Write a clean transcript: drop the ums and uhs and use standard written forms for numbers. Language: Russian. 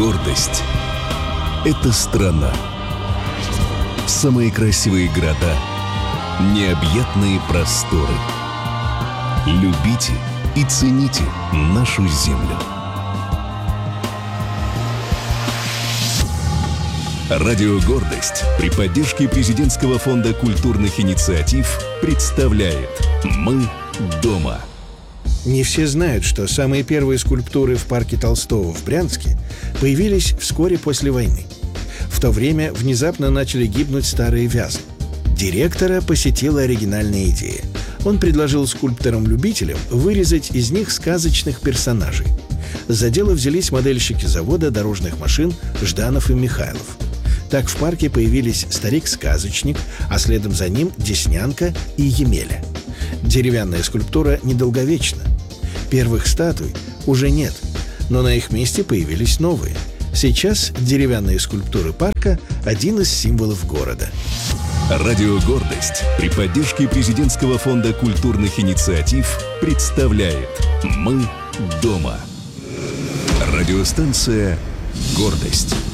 Гордость — это страна. Самые красивые города, необъятные просторы. Любите и цените нашу землю. Радио «Гордость» при поддержке Президентского фонда культурных инициатив представляет «Мы дома». Не все знают, что самые первые скульптуры в парке Толстого в Брянске появились вскоре после войны. В то время внезапно начали гибнуть старые вязы. Директора посетила оригинальная идея. Он предложил скульпторам-любителям вырезать из них сказочных персонажей. За дело взялись модельщики завода дорожных машин Жданов и Михайлов. Так в парке появились старик-сказочник, а следом за ним Деснянка и Емеля. Деревянная скульптура недолговечна. Первых статуй уже нет, но на их месте появились новые. Сейчас деревянные скульптуры парка – один из символов города. Радио «Гордость» при поддержке Президентского фонда культурных инициатив представляет «Мы дома». Радиостанция «Гордость».